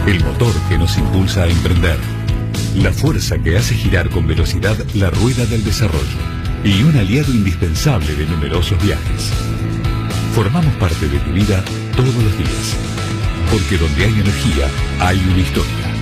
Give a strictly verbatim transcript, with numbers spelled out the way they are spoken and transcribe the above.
el motor que nos impulsa a emprender, la fuerza que hace girar con velocidad la rueda del desarrollo y un aliado indispensable de numerosos viajes. Formamos parte de tu vida todos los días, porque donde hay energía hay una historia.